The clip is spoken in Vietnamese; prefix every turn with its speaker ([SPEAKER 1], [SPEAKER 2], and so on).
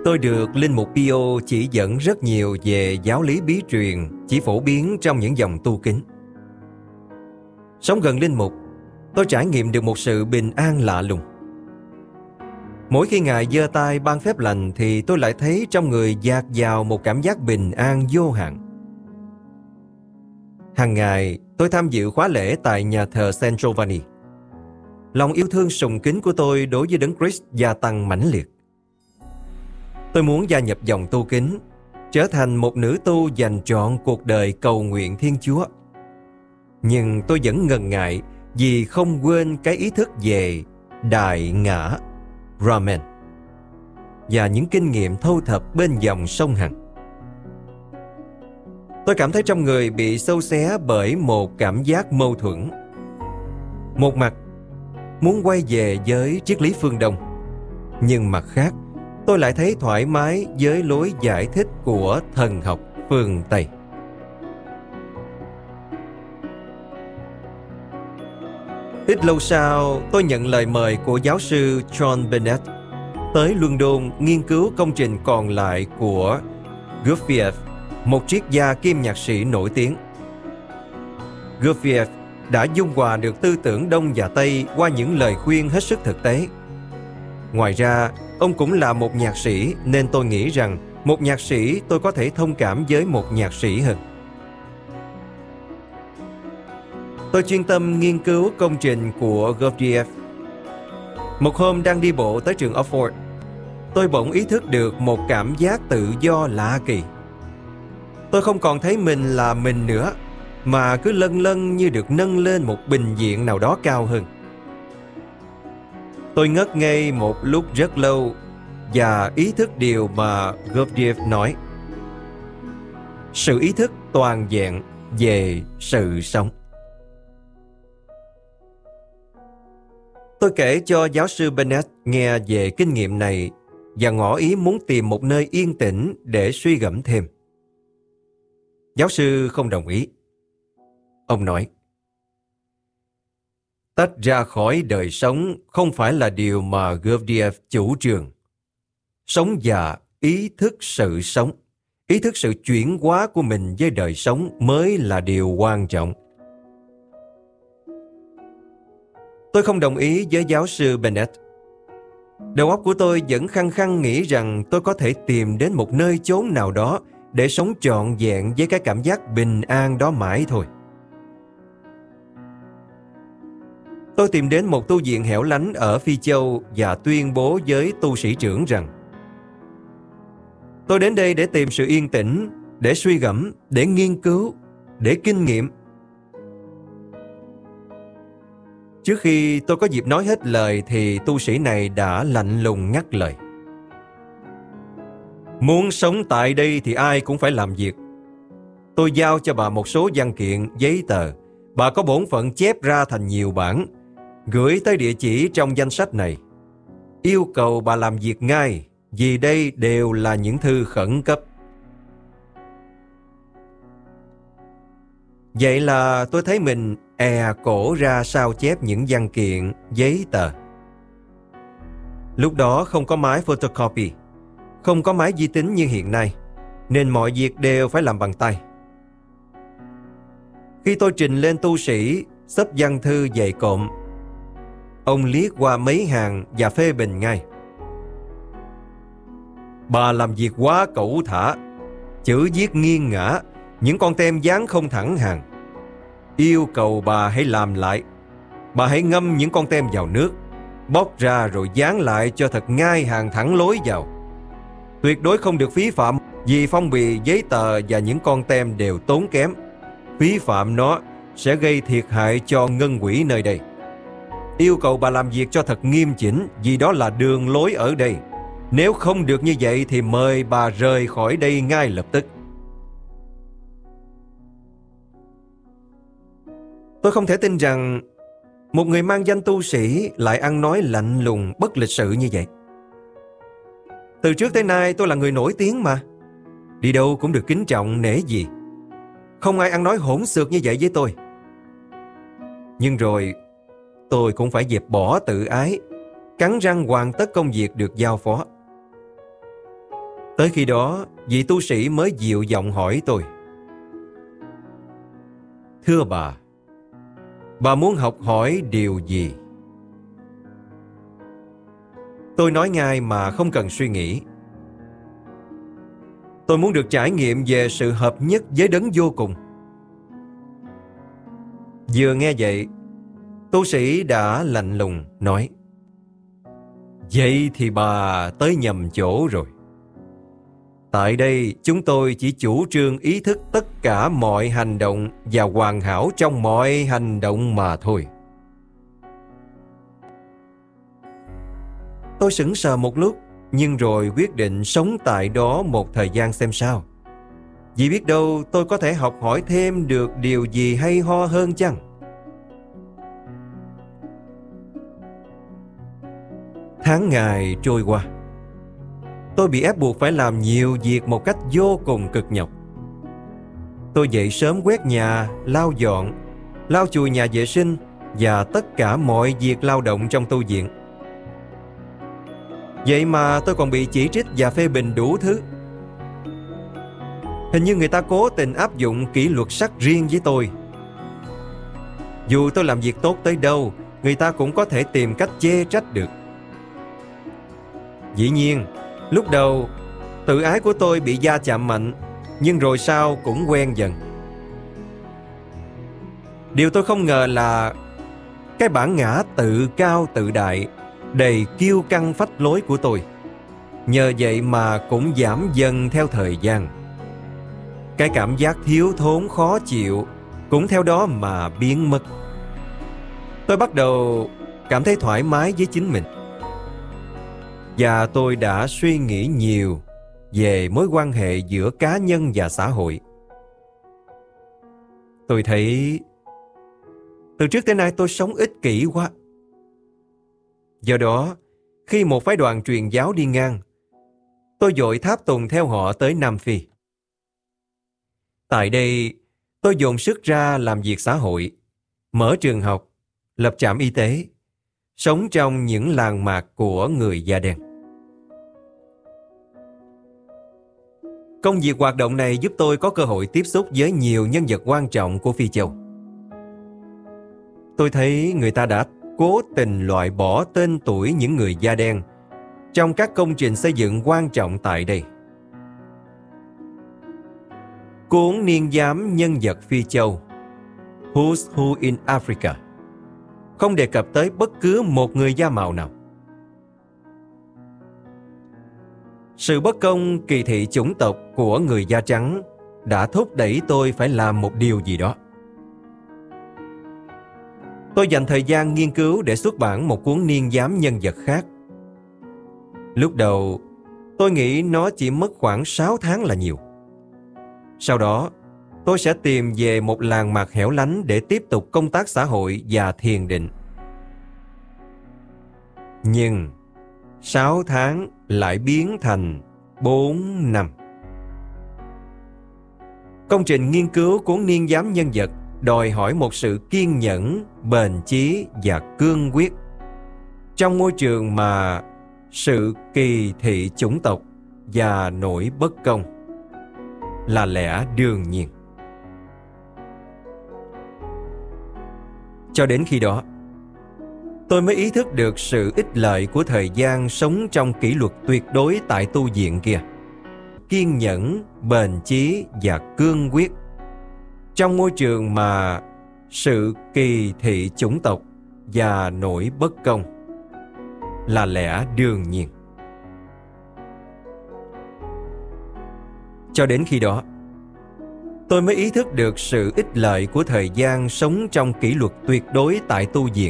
[SPEAKER 1] Tôi được Linh Mục Pio chỉ dẫn rất nhiều về giáo lý bí truyền chỉ phổ biến trong những dòng tu kính. Sống gần Linh Mục, tôi trải nghiệm được một sự bình an lạ lùng. Mỗi khi Ngài giơ tay ban phép lành thì tôi lại thấy trong người dạt dào một cảm giác bình an vô hạn. Hàng ngày, tôi tham dự khóa lễ tại nhà thờ San Giovanni. Lòng yêu thương sùng kính của tôi đối với Đấng Christ gia tăng mãnh liệt. Tôi muốn gia nhập dòng tu kính, trở thành một nữ tu dành trọn cuộc đời cầu nguyện Thiên Chúa. Nhưng tôi vẫn ngần ngại vì không quên cái ý thức về đại ngã, Brahman, và những kinh nghiệm thâu thập bên dòng sông Hằng. Tôi cảm thấy trong người bị xâu xé bởi một cảm giác mâu thuẫn. Một mặt, muốn quay về với triết lý phương Đông, nhưng mặt khác, tôi lại thấy thoải mái với lối giải thích của thần học phương Tây. Ít lâu sau, tôi nhận lời mời của giáo sư John Bennett tới London nghiên cứu công trình còn lại của Gurdjieff, một triết gia kiêm nhạc sĩ nổi tiếng. Gurdjieff đã dung hòa được tư tưởng Đông và Tây qua những lời khuyên hết sức thực tế. Ngoài ra, ông cũng là một nhạc sĩ nên tôi nghĩ rằng một nhạc sĩ tôi có thể thông cảm với một nhạc sĩ hơn. Tôi chuyên tâm nghiên cứu công trình của Gurdjieff. Một hôm đang đi bộ tới trường Oxford, tôi bỗng ý thức được một cảm giác tự do lạ kỳ. Tôi không còn thấy mình là mình nữa, mà cứ lân lân như được nâng lên một bình diện nào đó cao hơn. Tôi ngất ngây một lúc rất lâu và ý thức điều mà Gurdjieff nói. Sự ý thức toàn vẹn về sự sống. Tôi kể cho giáo sư Bennett nghe về kinh nghiệm này và ngỏ ý muốn tìm một nơi yên tĩnh để suy gẫm thêm. Giáo sư không đồng ý. Ông nói, tách ra khỏi đời sống không phải là điều mà Gurdjieff chủ trương. Sống và ý thức sự sống, ý thức sự chuyển hóa của mình với đời sống mới là điều quan trọng. Tôi không đồng ý với giáo sư Bennett. Đầu óc của tôi vẫn khăng khăng nghĩ rằng tôi có thể tìm đến một nơi chốn nào đó để sống trọn vẹn với cái cảm giác bình an đó mãi thôi. Tôi tìm đến một tu viện hẻo lánh ở Phi Châu và tuyên bố với tu sĩ trưởng rằng tôi đến đây để tìm sự yên tĩnh, để suy gẫm, để nghiên cứu, để kinh nghiệm. Trước khi tôi có dịp nói hết lời thì tu sĩ này đã lạnh lùng ngắt lời. Muốn sống tại đây thì ai cũng phải làm việc. Tôi giao cho bà một số văn kiện, giấy tờ. Bà có bổn phận chép ra thành nhiều bản, gửi tới địa chỉ trong danh sách này. Yêu cầu bà làm việc ngay, vì đây đều là những thư khẩn cấp. Vậy là tôi thấy mình cổ ra sao chép những văn kiện, giấy tờ. Lúc đó không có máy photocopy, không có máy vi tính như hiện nay, nên mọi việc đều phải làm bằng tay. Khi tôi trình lên tu sĩ, xấp văn thư dày cộm, ông liếc qua mấy hàng và phê bình ngay. Bà làm việc quá cẩu thả, chữ viết nghiêng ngã, những con tem dán không thẳng hàng. Yêu cầu bà hãy làm lại. Bà hãy ngâm những con tem vào nước, bóc ra rồi dán lại cho thật ngay hàng thẳng lối vào. Tuyệt đối không được phí phạm, vì phong bì, giấy tờ và những con tem đều tốn kém. Phí phạm nó sẽ gây thiệt hại cho ngân quỹ nơi đây. Yêu cầu bà làm việc cho thật nghiêm chỉnh, vì đó là đường lối ở đây. Nếu không được như vậy thì mời bà rời khỏi đây ngay lập tức. Tôi không thể tin rằng một người mang danh tu sĩ lại ăn nói lạnh lùng, bất lịch sự như vậy. Từ trước tới nay tôi là người nổi tiếng mà. Đi đâu cũng được kính trọng, nể gì. Không ai ăn nói hỗn xược như vậy với tôi. Nhưng rồi tôi cũng phải dẹp bỏ tự ái, cắn răng hoàn tất công việc được giao phó. Tới khi đó, vị tu sĩ mới dịu giọng hỏi tôi: "Thưa bà muốn học hỏi điều gì?" Tôi nói ngay mà không cần suy nghĩ: "Tôi muốn được trải nghiệm về sự hợp nhất với đấng vô cùng." Vừa nghe vậy, tu sĩ đã lạnh lùng nói: "Vậy thì bà tới nhầm chỗ rồi. Tại đây chúng tôi chỉ chủ trương ý thức tất cả mọi hành động và hoàn hảo trong mọi hành động mà thôi." Tôi sững sờ một lúc, nhưng rồi quyết định sống tại đó một thời gian xem sao. Vì biết đâu tôi có thể học hỏi thêm được điều gì hay ho hơn chăng? Tháng ngày trôi qua. Tôi bị ép buộc phải làm nhiều việc một cách vô cùng cực nhọc. Tôi dậy sớm quét nhà, lau dọn, lau chùi nhà vệ sinh và tất cả mọi việc lao động trong tu viện. Vậy mà tôi còn bị chỉ trích và phê bình đủ thứ. Hình như người ta cố tình áp dụng kỷ luật sắt riêng với tôi. Dù tôi làm việc tốt tới đâu, người ta cũng có thể tìm cách chê trách được. Dĩ nhiên, lúc đầu tự ái của tôi bị va chạm mạnh, nhưng rồi sau cũng quen dần. Điều tôi không ngờ là cái bản ngã tự cao tự đại, đầy kiêu căng phách lối của tôi, nhờ vậy mà cũng giảm dần theo thời gian. Cái cảm giác thiếu thốn khó chịu cũng theo đó mà biến mất. Tôi bắt đầu cảm thấy thoải mái với chính mình. Và tôi đã suy nghĩ nhiều về mối quan hệ giữa cá nhân và xã hội. Tôi thấy từ trước tới nay tôi sống ích kỷ quá. Do đó, khi một phái đoàn truyền giáo đi ngang, tôi vội tháp tùng theo họ tới Nam Phi. Tại đây, tôi dồn sức ra làm việc xã hội, mở trường học, lập trạm y tế, sống trong những làng mạc của người da đen. Công việc hoạt động này giúp tôi có cơ hội tiếp xúc với nhiều nhân vật quan trọng của Phi Châu. Tôi thấy người ta đã cố tình loại bỏ tên tuổi những người da đen trong các công trình xây dựng quan trọng tại đây. Cuốn niên giám nhân vật Phi Châu Who's Who in Africa không đề cập tới bất cứ một người da màu nào. Sự bất công kỳ thị chủng tộc của người da trắng đã thúc đẩy tôi phải làm một điều gì đó. Tôi dành thời gian nghiên cứu để xuất bản một cuốn niên giám nhân vật khác. Lúc đầu, tôi nghĩ nó chỉ mất khoảng 6 tháng là nhiều. Sau đó, tôi sẽ tìm về một làng mạc hẻo lánh để tiếp tục công tác xã hội và thiền định. Nhưng 6 tháng lại biến thành 4 năm. Công trình nghiên cứu cuốn niên giám nhân vật đòi hỏi một sự kiên nhẫn, bền chí và cương quyết trong môi trường mà sự kỳ thị chủng tộc và nỗi bất công là lẽ đương nhiên. Cho đến khi đó, tôi mới ý thức được sự ích lợi của thời gian sống trong kỷ luật tuyệt đối tại tu viện kia. Kiên nhẫn, bền chí và cương quyết trong môi trường mà sự kỳ thị chủng tộc và nỗi bất công là lẽ đương nhiên. Cho đến khi đó, tôi mới ý thức được sự ích lợi của thời gian sống trong kỷ luật tuyệt đối tại tu viện.